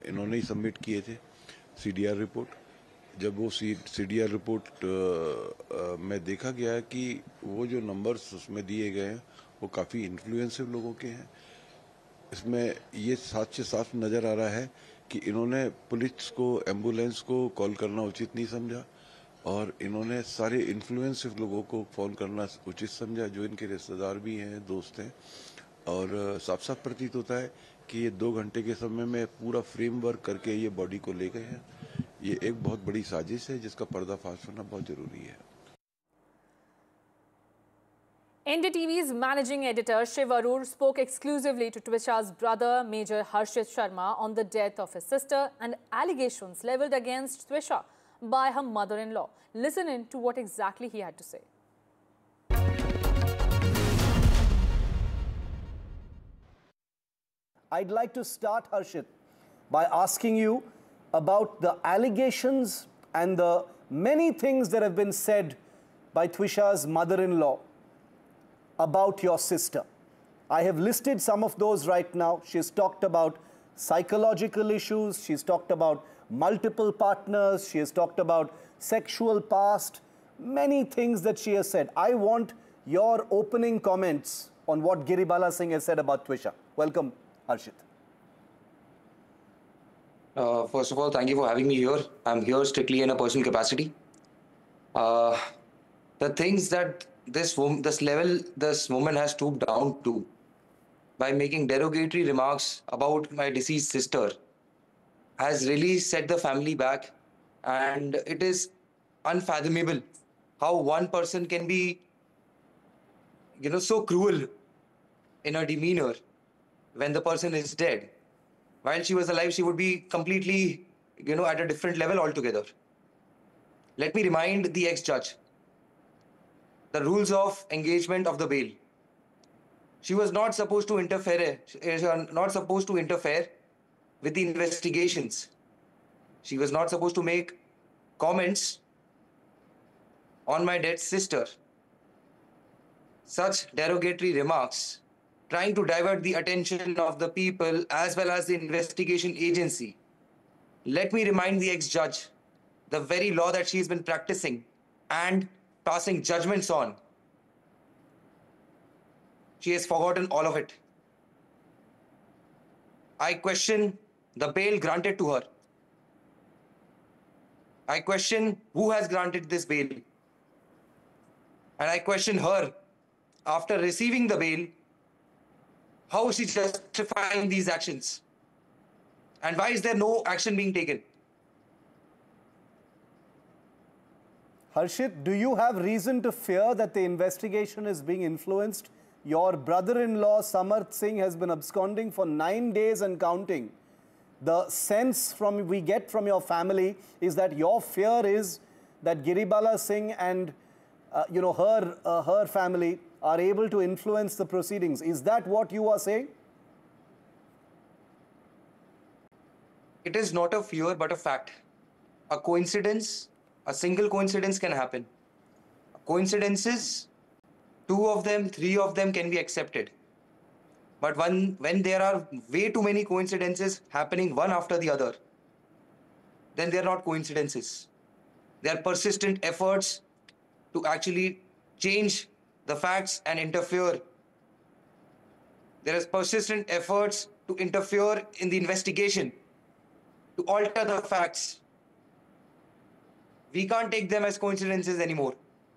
इन्होंने ही सबमिट किए थे सीडीआर रिपोर्ट। जब वो सीडीआर रिपोर्ट में देखा गया है कि वो जो नंबर्स उसमें दिए गए हैं वो काफ़ी इन्फ्लुएंसिव लोगों के हैं। इसमें ये साफ से साफ नज़र आ रहा है कि इन्होंने पुलिस को, एम्बुलेंस को कॉल करना उचित नहीं समझा और इन्होंने सारे इन्फ्लुएंसिव लोगों को फ़ोन करना उचित समझा, जो इनके रिश्तेदार भी हैं, दोस्त हैं। और साफ साफ प्रतीत होता है कि ये 2 घंटे के समय में पूरा फ्रेमवर्क करके ये बॉडी को ले गए हैं। ये एक बहुत बड़ी साजिश है जिसका पर्दाफाश होना बहुत जरूरी है। NDTV's managing editor Shiv Arur spoke exclusively to Twisha's brother Major Harshit Sharma on the death of his sister and allegations levelled against Twisha by her mother-in-law. Listen in to what exactly he had to say. I'd like to start, Harshit, by asking you about the allegations and the many things that have been said by Twisha's mother-in-law about your sister. I have listed some of those right now. She's talked about psychological issues. She's talked about multiple partners. She has talked about sexual past, many things that she has said. I want your opening comments on what Giribala Singh has said about Twisha. Welcome, Harshit. First of all, thank you for having me here. I'm here strictly in a personal capacity. The things that this woman has stooped down to by making derogatory remarks about my deceased sister has really set the family back, and it is unfathomable how one person can be, so cruel in her demeanor when the person is dead. While she was alive, she would be completely, at a different level altogether. Let me remind the ex-judge the rules of engagement of the bail. She was not supposed to interfere with the investigations. She was not supposed to make comments on my dead sister. Such derogatory remarks, trying to divert the attention of the people as well as the investigation agency. Let me remind the ex-judge the very law that she's been practicing and passing judgments on. She has forgotten all of it. I question the bail granted to her. I question who has granted this bail. And I question her, after receiving the bail, how is she justifying these actions? And why is there no action being taken? Harshit, do you have reason to fear that the investigation is being influenced? Your brother-in-law, Samarth Singh, has been absconding for 9 days and counting. The sense we get from your family is that your fear is that Giribala Singh and her family are able to influence the proceedings. Is that what you are saying? It is not a fear, but a fact. A coincidence, a single coincidence can happen. Coincidences, 2 of them, 3 of them can be accepted. But when there are way too many coincidences happening one after the other, then they are not coincidences. They are persistent efforts to actually change the facts and interfere. There is persistent efforts to interfere in the investigation, to alter the facts. We can't take them as coincidences anymore.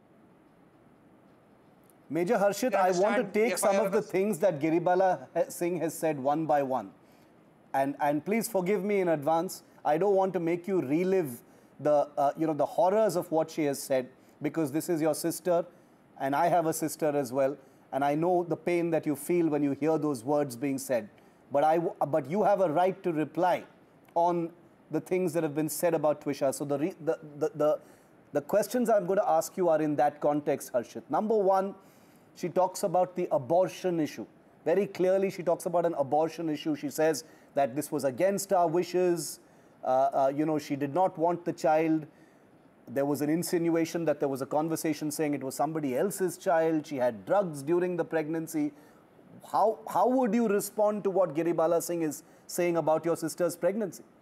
Major Harshit, I want to take some of the things that Giribala Singh has said one by one. And please forgive me in advance. I don't want to make you relive the horrors of what she has said, because this is your sister and I have a sister as well. And I know the pain that you feel when you hear those words being said. But you have a right to reply on the things that have been said about Twisha. So the questions I'm going to ask you are in that context, Harshit. Number one, she talks about the abortion issue. Very clearly, she talks about an abortion issue. She says that this was against our wishes. She did not want the child. There was an insinuation that there was a conversation saying it was somebody else's child. She had drugs during the pregnancy. How would you respond to what Giribala Singh is saying about your sister's pregnancy?